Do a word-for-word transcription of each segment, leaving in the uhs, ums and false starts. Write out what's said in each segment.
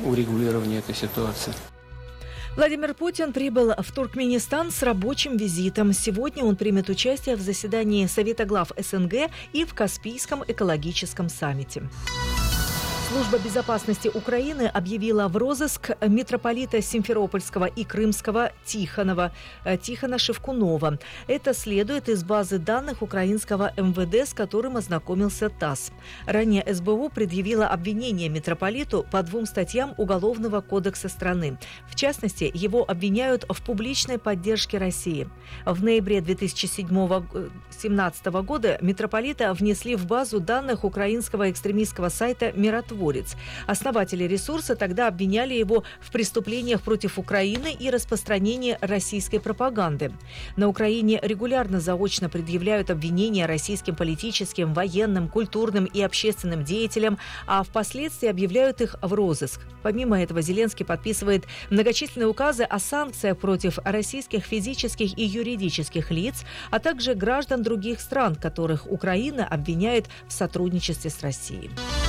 урегулирования этой ситуации. Владимир Путин прибыл в Туркменистан с рабочим визитом. Сегодня он примет участие в заседании Совета глав СНГ и в Каспийском экологическом саммите. Служба безопасности Украины объявила в розыск митрополита Симферопольского и Крымского Тихонова, Тихона Шевкунова. Это следует из базы данных украинского эм вэ дэ, с которым ознакомился ТАСС. Ранее эс бэ у предъявила обвинение митрополиту по двум статьям Уголовного кодекса страны. В частности, его обвиняют в публичной поддержке России. В ноябре две тысячи семнадцатого года митрополита внесли в базу данных украинского экстремистского сайта «Миротворец». Основатели ресурса тогда обвиняли его в преступлениях против Украины и распространении российской пропаганды. На Украине регулярно заочно предъявляют обвинения российским политическим, военным, культурным и общественным деятелям, а впоследствии объявляют их в розыск. Помимо этого, Зеленский подписывает многочисленные указы о санкциях против российских физических и юридических лиц, а также граждан других стран, которых Украина обвиняет в сотрудничестве с Россией.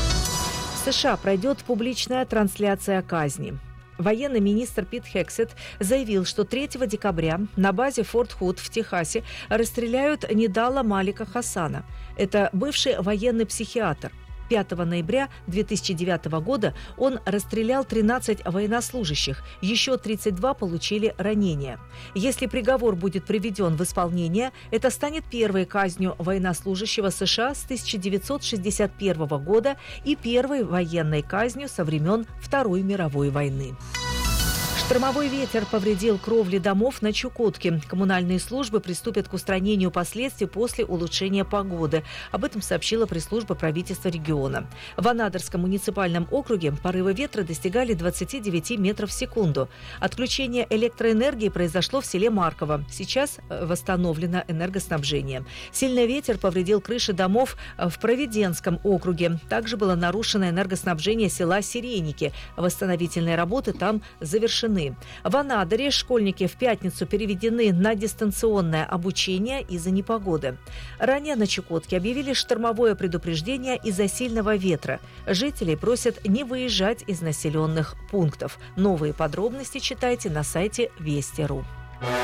В США пройдет публичная трансляция казни. Военный министр Пит Хексет заявил, что третьего декабря на базе Форт Худ в Техасе расстреляют Нидала Малика Хасана. Это бывший военный психиатр. пятого ноября две тысячи девятого года он расстрелял тринадцать военнослужащих, еще тридцать два получили ранения. Если приговор будет приведен в исполнение, это станет первой казнью военнослужащего США с тысяча девятьсот шестьдесят первого года и первой военной казнью со времен Второй мировой войны. Штормовой ветер повредил кровли домов на Чукотке. Коммунальные службы приступят к устранению последствий после улучшения погоды. Об этом сообщила пресс-служба правительства региона. В Анадырском муниципальном округе порывы ветра достигали двадцати девяти метров в секунду. Отключение электроэнергии произошло в селе Марково. Сейчас восстановлено энергоснабжение. Сильный ветер повредил крыши домов в Провиденском округе. Также было нарушено энергоснабжение села Сиреники. Восстановительные работы там завершены. В Анадыре школьники в пятницу переведены на дистанционное обучение из-за непогоды. Ранее на Чукотке объявили штормовое предупреждение из-за сильного ветра. Жителей просят не выезжать из населенных пунктов. Новые подробности читайте на сайте Вести точка ру.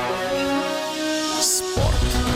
Спорт.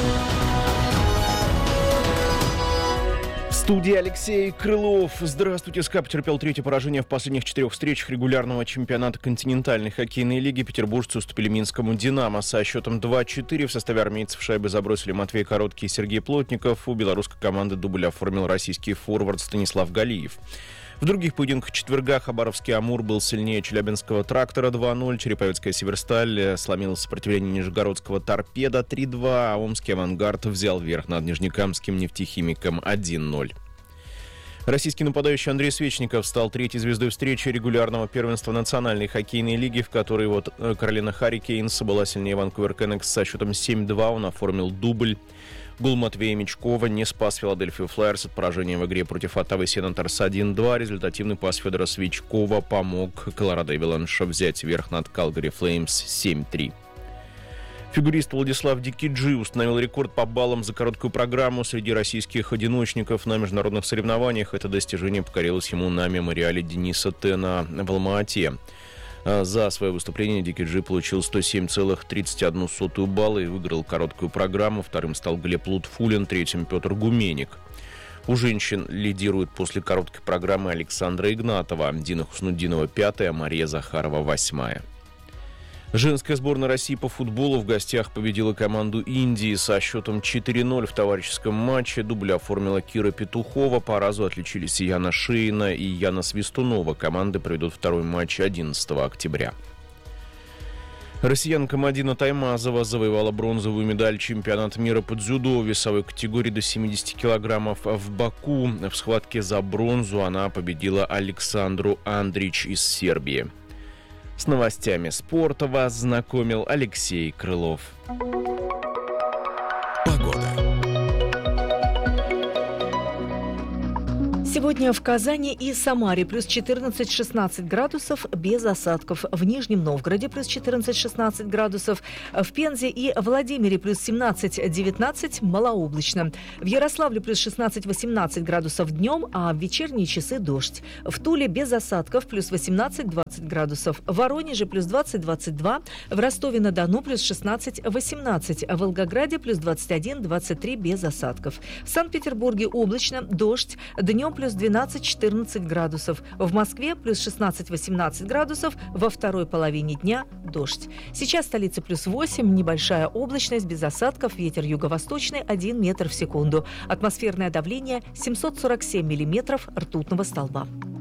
В студии Алексей Крылов. Здравствуйте. СКА потерпел третье поражение в последних четырех встречах регулярного чемпионата континентальной хоккейной лиги. Петербуржцы уступили минскому «Динамо» со счетом два-четыре. В составе армейцев шайбы забросили Матвей Короткий и Сергей Плотников. У белорусской команды дубль оформил российский форвард Станислав Галиев. В других поединках четверга хабаровский «Амур» был сильнее челябинского «Трактора» два-ноль, Череповецкая «Северсталь» сломила сопротивление нижегородского «Торпеда» три-два, а омский «Авангард» взял верх над нижнекамским «Нефтехимиком» один-ноль. Российский нападающий Андрей Свечников стал третьей звездой встречи регулярного первенства Национальной хоккейной лиги, в которой вот Каролина Харрикейнс была сильнее Ванкувер Кеннекс со счетом семь-два. Он оформил дубль. Гол Матвея Мечкова не спас Филадельфию Флайерс от поражения в игре против Оттавы Сенаторс один-два. Результативный пас Федора Свечкова помог Колорадо Эваланш взять верх над Калгари Флеймс семь-три. Фигурист Владислав Дикиджи установил рекорд по баллам за короткую программу среди российских одиночников на международных соревнованиях. Это достижение покорилось ему на мемориале Дениса Тена в Алма-Ате. За свое выступление Дикиджи получил сто семь целых тридцать одну сотую балла и выиграл короткую программу. Вторым стал Глеб Лутфулин, третьим Петр Гуменик. У женщин лидирует после короткой программы Александра Игнатова, Дина Хуснуддинова пятая, Мария Захарова восьмая. Женская сборная России по футболу в гостях победила команду Индии со счетом четыре-ноль в товарищеском матче. Дубль оформила Кира Петухова. По разу отличились и Яна Шейна, и Яна Свистунова. Команды проведут второй матч одиннадцатого октября. Россиянка Мадина Таймазова завоевала бронзовую медаль чемпионата мира по дзюдо в весовой категории до семидесяти килограммов в Баку. В схватке за бронзу она победила Александру Андрич из Сербии. С новостями спорта вас знакомил Алексей Крылов. Сегодня Сегодня в Казани и Самаре плюс четырнадцать-шестнадцать градусов без осадков. В Нижнем Новгороде плюс четырнадцать-шестнадцать градусов. В Пензе и Владимире плюс семнадцать-девятнадцать малооблачно. В Ярославле плюс шестнадцать-восемнадцать градусов днем, а в вечерние часы дождь. В Туле без осадков плюс восемнадцать-двадцать градусов. В Воронеже плюс двадцать-двадцать два. В Ростове-на-Дону плюс шестнадцать-восемнадцать. В Волгограде плюс двадцать один-двадцать три без осадков. В Санкт-Петербурге облачно, дождь. Днем плюс двенадцать-четырнадцать градусов. В Москве плюс шестнадцать-восемнадцать градусов. Во второй половине дня дождь. Сейчас столица плюс восемь, небольшая облачность без осадков, ветер юго-восточный один метр в секунду. Атмосферное давление семьсот сорок семь миллиметров ртутного столба.